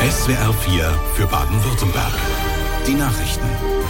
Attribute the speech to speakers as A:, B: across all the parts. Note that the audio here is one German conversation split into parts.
A: SWR 4 für Baden-Württemberg. Die Nachrichten.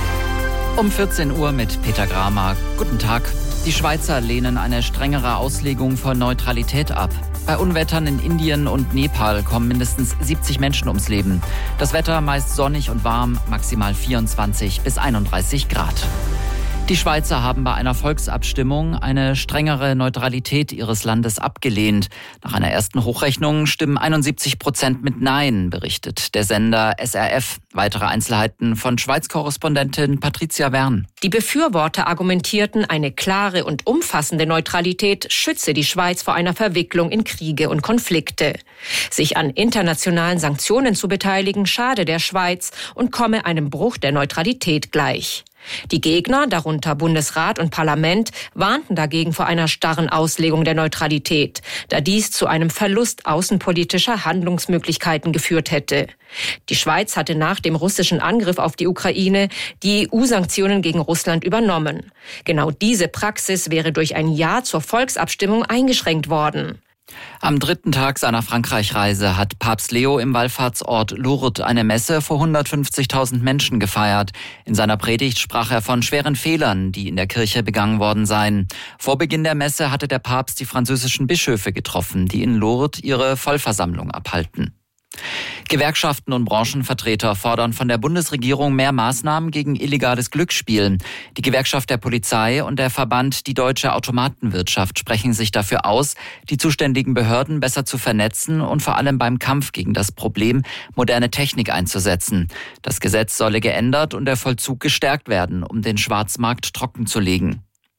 B: Um 14 Uhr mit Peter Gramer. Guten Tag. Die Schweizer lehnen eine strengere Auslegung von Neutralität ab. Bei Unwettern in Indien und Nepal kommen mindestens 70 Menschen ums Leben. Das Wetter meist sonnig und warm, maximal 24 bis 31 Grad. Die Schweizer haben bei einer Volksabstimmung eine strengere Neutralität ihres Landes abgelehnt. Nach einer ersten Hochrechnung stimmen 71% mit Nein, berichtet der Sender SRF. Weitere Einzelheiten von Schweiz-Korrespondentin Patricia Wern.
C: Die Befürworter argumentierten, eine klare und umfassende Neutralität schütze die Schweiz vor einer Verwicklung in Kriege und Konflikte. Sich an internationalen Sanktionen zu beteiligen, schade der Schweiz und komme einem Bruch der Neutralität gleich. Die Gegner, darunter Bundesrat und Parlament, warnten dagegen vor einer starren Auslegung der Neutralität, da dies zu einem Verlust außenpolitischer Handlungsmöglichkeiten geführt hätte. Die Schweiz hatte nach dem russischen Angriff auf die Ukraine die EU-Sanktionen gegen Russland übernommen. Genau diese Praxis wäre durch ein Ja zur Volksabstimmung eingeschränkt worden.
B: Am dritten Tag seiner Frankreich-Reise hat Papst Leo im Wallfahrtsort Lourdes eine Messe vor 150.000 Menschen gefeiert. In seiner Predigt sprach er von schweren Fehlern, die in der Kirche begangen worden seien. Vor Beginn der Messe hatte der Papst die französischen Bischöfe getroffen, die in Lourdes ihre Vollversammlung abhalten. Gewerkschaften und Branchenvertreter fordern von der Bundesregierung mehr Maßnahmen gegen illegales Glücksspiel. Die Gewerkschaft der Polizei und der Verband Die Deutsche Automatenwirtschaft sprechen sich dafür aus, die zuständigen Behörden besser zu vernetzen und vor allem beim Kampf gegen das Problem moderne Technik einzusetzen. Das Gesetz solle geändert und der Vollzug gestärkt werden, um den Schwarzmarkt trockenzulegen.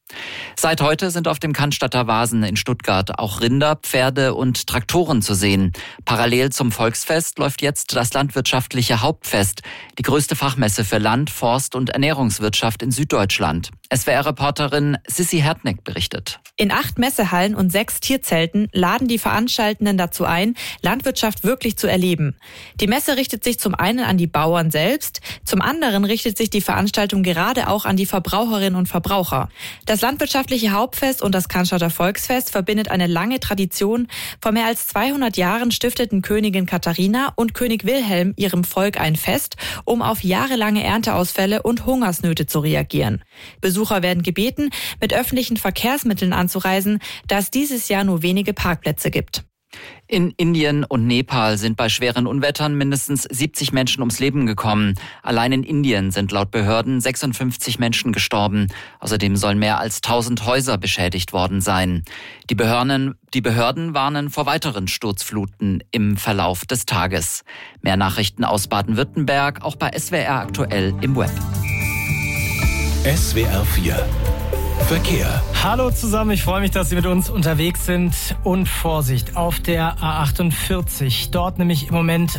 B: Seit heute sind auf dem Cannstatter Wasen in Stuttgart auch Rinder, Pferde und Traktoren zu sehen. Parallel zum Volksfest läuft jetzt das landwirtschaftliche Hauptfest, die größte Fachmesse für Land-, Forst- und Ernährungswirtschaft in Süddeutschland. SWR-Reporterin Sissi Hertneck berichtet.
D: In 8 Messehallen und 6 Tierzelten laden die Veranstaltenden dazu ein, Landwirtschaft wirklich zu erleben. Die Messe richtet sich zum einen an die Bauern selbst, zum anderen richtet sich die Veranstaltung gerade auch an die Verbraucherinnen und Verbraucher. Das landwirtschaftliche Hauptfest und das Cannstatter Volksfest verbindet eine lange Tradition. Vor mehr als 200 Jahren stifteten Königin Katharina und König Wilhelm ihrem Volk ein Fest, um auf jahrelange Ernteausfälle und Hungersnöte zu reagieren. Besucher werden gebeten, mit öffentlichen Verkehrsmitteln anzureisen, da es dieses Jahr nur wenige Parkplätze gibt.
B: In Indien und Nepal sind bei schweren Unwettern mindestens 70 Menschen ums Leben gekommen. Allein in Indien sind laut Behörden 56 Menschen gestorben. Außerdem sollen mehr als 1000 Häuser beschädigt worden sein. Die Behörden warnen vor weiteren Sturzfluten im Verlauf des Tages. Mehr Nachrichten aus Baden-Württemberg, auch bei SWR aktuell im Web.
A: SWR 4 Verkehr.
E: Hallo zusammen, ich freue mich, dass Sie mit uns unterwegs sind. Und Vorsicht auf der A48. Dort nämlich im Moment